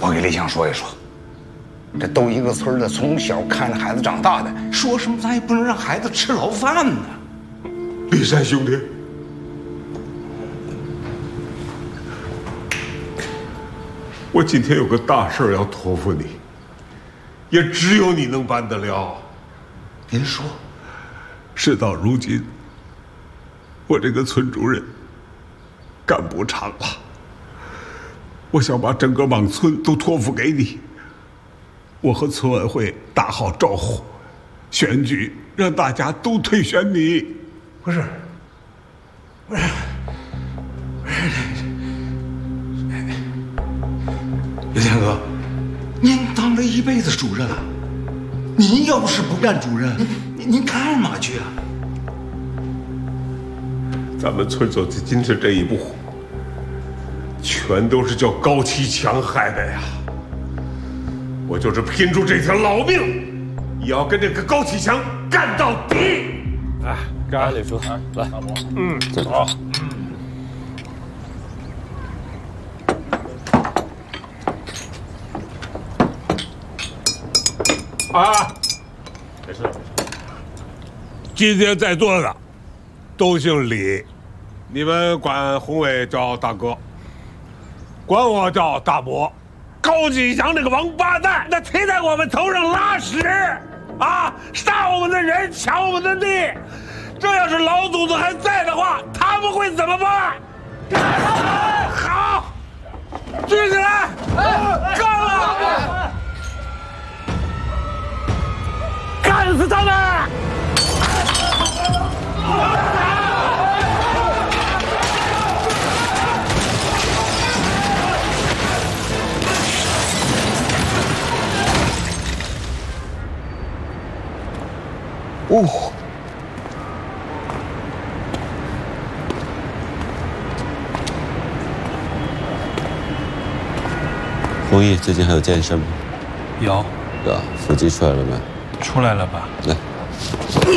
我给李强说一说，这都一个村的，从小看着孩子长大的，说什么咱也不能让孩子吃牢饭呢。 李山兄弟，我今天有个大事要托付你，也只有你能办得了。 您说， 事到如今，我这个村主任干不长了，我想把整个莽村都托付给你。我和村委会打好招呼，选举让大家都推选你。 不是，刘天哥，您当了一辈子主任了，您要是不干主任，您干嘛去啊？ 咱们村走到今天这一步，全都是叫高启强害的呀！我就是拼出这条老命，也要跟这个高启强干到底！ 哎，干！李叔，来，大伯，走。 啊，没事。今天在座的都姓李，你们管宏伟叫大哥，管我叫大伯。高启强这个王八蛋，那贴在我们头上拉屎啊，杀我们的人，抢我们的地。这要是老祖宗还在的话，他们会怎么办？好，聚起来，干了！干死他们！ 哦， 弘毅最近还有健身吗？ 有， 腹肌出来了没？ 出来了吧？ 来。